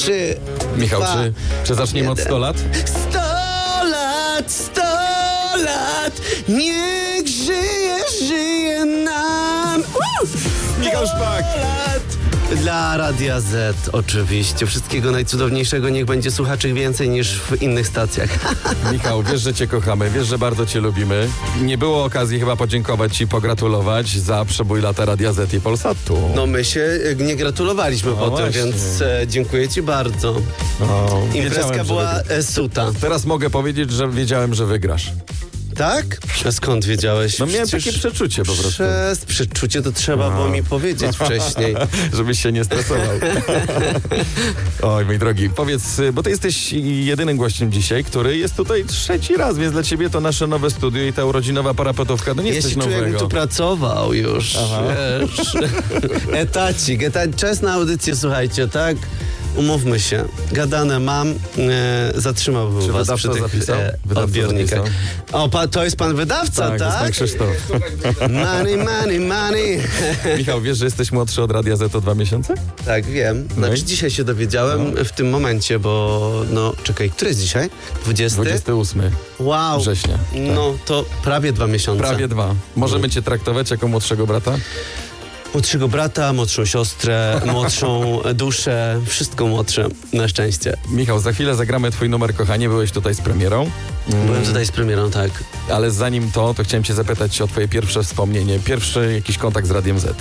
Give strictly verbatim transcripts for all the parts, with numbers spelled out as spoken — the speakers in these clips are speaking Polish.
trzy, Michał, dwa, czy, czy zaczniemy od jeden. sto lat? Sto lat, sto lat, niech żyje, żyje nam. Michał Szpak. Dla Radia Z oczywiście. Wszystkiego najcudowniejszego, niech będzie słuchaczy więcej niż w innych stacjach. Michał, wiesz, że cię kochamy, wiesz, że bardzo cię lubimy. Nie było okazji chyba podziękować ci, pogratulować za przebój lata Radia Z i Polsatu. No my się nie gratulowaliśmy No po tym, właśnie. więc e, dziękuję ci bardzo. No, Imprezka wiedziałem, że była wygra- e, suta. Teraz mogę powiedzieć, że wiedziałem, że wygrasz. Tak? A skąd wiedziałeś? No miałem Przecież takie przeczucie po prostu. Przez przeczucie to trzeba było mi powiedzieć wcześniej. Żebyś się nie stresował. Oj, mój drogi, powiedz, bo ty jesteś jedynym gościem dzisiaj, który jest tutaj trzeci raz, więc dla ciebie to nasze nowe studio i ta urodzinowa parapetówka, to nie Ja jest się coś czuję, jakbym nowego. tu pracował już, Aha. wiesz. Etacik, etacik. Czas na audycję, słuchajcie, tak? Umówmy się. Gadane mam, e, zatrzymałbym Czy was wydawca przy tych zapisał? e, Wydawca odbiornikach. zapisał? O, pa, to jest pan wydawca, Tak, to jest pan tak? Krzysztof. Money, money, money. Michał, wiesz, że jesteś młodszy od Radia Z o dwa miesiące? Tak, wiem. No Znaczy i? dzisiaj się dowiedziałem w tym momencie, bo no, czekaj, który jest dzisiaj? dwudziesty? dwudziestego ósmego Wow. września. Tak. No, to prawie dwa miesiące. Prawie dwa. Możemy cię traktować jako młodszego brata? Młodszego brata, młodszą siostrę, młodszą duszę, wszystko młodsze, na szczęście. Michał, za chwilę zagramy twój numer, kochanie, byłeś tutaj z premierą. Byłem tutaj z premierą, tak. Ale zanim to, to chciałem cię zapytać o twoje pierwsze wspomnienie, pierwszy jakiś kontakt z Radiem Z.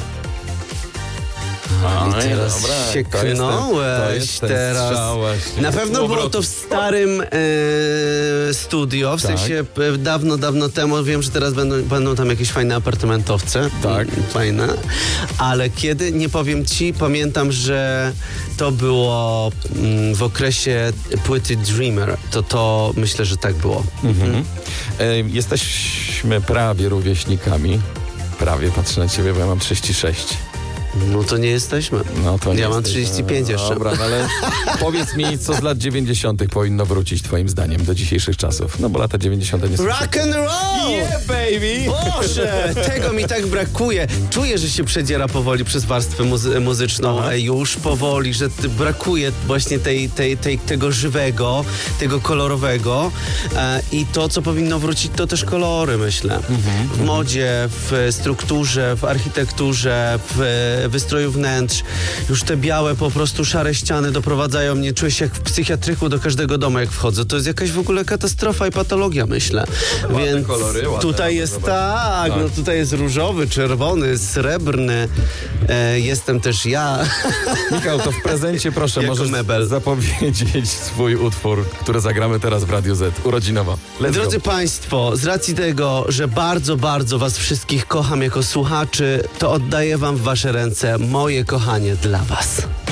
I teraz się to jest ten- to knąłeś jest ten teraz. strzał właśnie. Na pewno było Powrotu. to w starym e, studio, w Tak. sensie e, dawno, dawno temu. Wiem, że teraz będą, będą tam jakieś fajne apartamentowce. Tak. Mm, Fajne. Ale kiedy, nie powiem ci, pamiętam, że to było mm, w okresie płyty Dreamer. To to myślę, że tak było. Mhm. E, jesteśmy prawie rówieśnikami. Prawie, patrzę na ciebie, bo ja mam trzydzieści sześć. No to nie jesteśmy. No to nie Ja mam jesteś- trzydzieści pięć jeszcze. Dobra, no ale powiedz mi, co z lat dziewięćdziesiątych powinno wrócić twoim zdaniem do dzisiejszych czasów? No bo lata dziewięćdziesiąte nie są... Rock and roll! Yeah, baby! Boże, tego mi tak brakuje. Czuję, że się przedziera powoli przez warstwę muzy- muzyczną. Aha. E, Już powoli, że t- brakuje właśnie tej, tej, tej, tego żywego, tego kolorowego. E, I to, co powinno wrócić, to też kolory, myślę. W modzie, w strukturze, w architekturze, w wystroju wnętrz. Już te białe, po prostu szare ściany doprowadzają mnie, czuję się jak w psychiatryku do każdego domu, jak wchodzę. To jest jakaś w ogóle katastrofa i patologia, myślę. Ładne Więc kolory, ładne, tutaj ładne, jest zobacz. tak, Tak. no tutaj jest różowy, czerwony, srebrny. E, jestem też ja. Michał, to w prezencie proszę, Jako możesz mebel. zapowiedzieć swój utwór, który zagramy teraz w Radiu Z, urodzinowo. Let's Drodzy go. Państwo, z racji tego, że bardzo, bardzo Was wszystkich kocham jako słuchaczy, to oddaję Wam w Wasze ręce moje kochanie dla Was.